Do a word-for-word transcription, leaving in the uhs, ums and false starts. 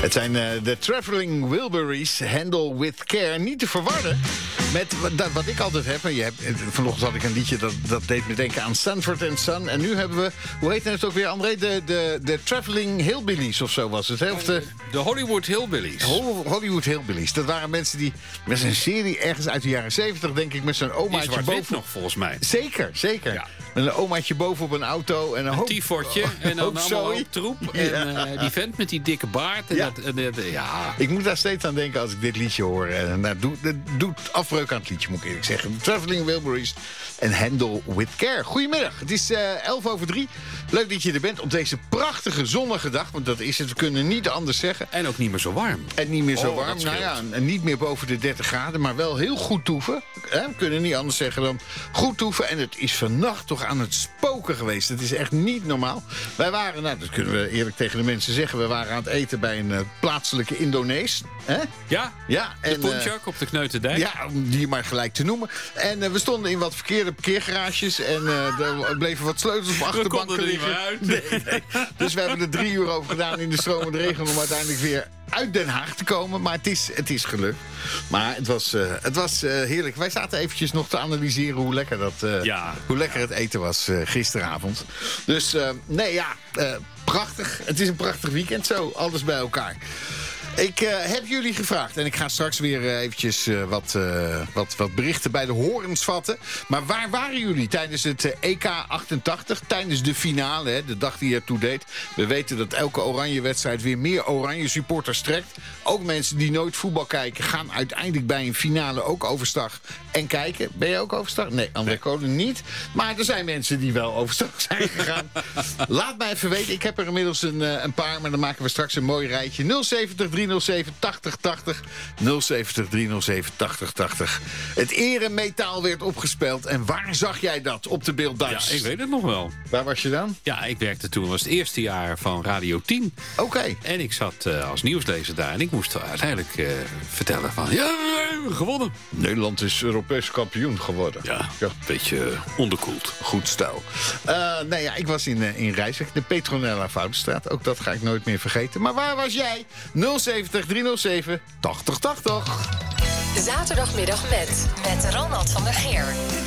Het zijn uh, de Traveling Wilburys, Handle with Care. Niet te verwarren met wat, wat ik altijd heb. Je hebt vanochtend had ik een liedje dat, dat deed me denken aan Sanford and Son. En nu hebben we, hoe heet het ook weer, André? De, de, de Traveling Hillbillies of zo was het. Hè? Of de, de Hollywood Hillbillies. Ho- Hollywood Hillbillies. Dat waren mensen die met een serie ergens uit de jaren zeventig, denk ik, met zo'n omaatje boven. nog, volgens mij. Zeker, zeker. Ja. Met een omaatje boven op een auto. En een, een T-fortje oh, en dan allemaal zooi. hoop troep. En ja. uh, die vent met die dikke baard. En ja. Dat, en, uh, ja. Ik moet daar steeds aan denken als ik dit liedje hoor. En dat doet, dat doet afbreuk aan het liedje, moet ik eerlijk zeggen. Traveling Wilburys en Handle with Care. Goedemiddag, het is uh, elf over drie. Leuk dat je er bent op deze prachtige zonnige dag. Want dat is het, we kunnen niet anders zeggen. En ook niet meer zo warm. En niet meer zo oh, warm. Nou ja, en niet meer boven de dertig graden, maar wel heel goed toeven. Hè? We kunnen niet anders zeggen dan goed toeven. En het is vannacht toch aan het spoken geweest. Het is echt niet normaal. Wij waren, nou dat kunnen we eerlijk tegen de mensen zeggen, we waren aan het eten bij een uh, plaatselijke Indonees. Hè? Ja, ja en, de Pontiac uh, op de Kneuterdijk. Ja, om die maar gelijk te noemen. En uh, we stonden in wat verkeerde parkeergarages. En uh, er bleven wat sleutels op achterbanken liggen. We konden er niet meer uit. Nee, nee. Dus we hebben er drie uur over gedaan in de stromende regen om uiteindelijk weer uit Den Haag te komen. Maar het is, het is gelukt. Maar het was, uh, het was uh, heerlijk. Wij zaten eventjes nog te analyseren hoe lekker, dat, uh, ja. hoe lekker het eten was uh, gisteravond. Dus uh, nee, ja, uh, prachtig. Het is een prachtig weekend zo. Alles bij elkaar. Ik uh, heb jullie gevraagd en ik ga straks weer uh, eventjes uh, wat, uh, wat, wat berichten bij de horens vatten. Maar waar waren jullie tijdens het uh, E K achtentachtig, tijdens de finale, hè, de dag die ertoe deed? We weten dat elke oranje wedstrijd weer meer oranje supporters trekt. Ook mensen die nooit voetbal kijken gaan uiteindelijk bij een finale ook overstag en kijken. Ben je ook overstag? Nee, André Kolen niet. Maar er zijn mensen die wel overstag zijn gegaan. Laat mij even weten, ik heb er inmiddels een, uh, een paar, maar dan maken we straks een mooi rijtje. nul zeventig driehonderdzeven tachtig tachtig. nul zeventig driehonderdzeven tachtig tachtig. Het eremetaal werd opgespeeld. En waar zag jij dat op de beeldbuis? Ja, ik weet het nog wel. Waar was je dan? Ja, ik werkte toen, was het eerste jaar van Radio tien. Oké. Okay. En ik zat uh, als nieuwslezer daar. En ik moest uiteindelijk uh, vertellen van, ja, we hebben gewonnen. Nederland is Europees kampioen geworden. Ja, ja. Een beetje onderkoeld. Goed stijl. Uh, nee, ja, ik was in, uh, in Rijswijk, de Petronella Foutstraat. Ook dat ga ik nooit meer vergeten. Maar waar was jij? nul zeventig driehonderdzeven tachtig tachtig. Zaterdagmiddag met, met Ronald van der Geer.